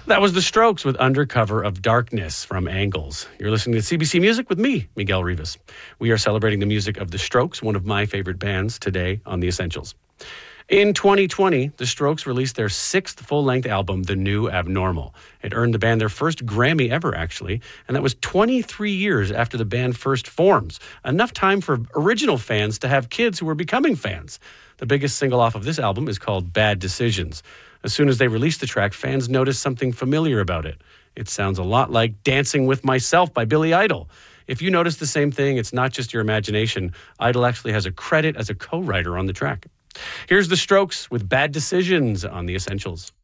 That was The Strokes with Under Cover of Darkness from Angles. You're listening to CBC Music with me, Miguel Rivas. We are celebrating the music of The Strokes, one of my favorite bands, today on The Essentials. In 2020, The Strokes released their sixth full-length album, The New Abnormal. It earned the band their first Grammy ever, actually, and that was 23 years after the band first forms. Enough time for original fans to have kids who were becoming fans. The biggest single off of this album is called Bad Decisions. As soon as they released the track, fans noticed something familiar about it. It sounds a lot like Dancing with Myself by Billy Idol. If you notice the same thing, it's not just your imagination. Idol actually has a credit as a co-writer on the track. Here's The Strokes with Bad Decisions on The Essentials.